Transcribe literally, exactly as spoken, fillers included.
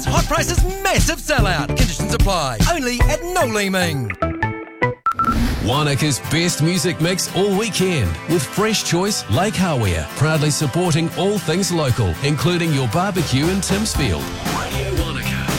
Hot Prices massive sellout. Conditions apply. Only at Noel Leeming. Wanaka's best music mix all weekend with Fresh Choice Lake Hawea, proudly supporting all things local, including your barbecue in Timsfield.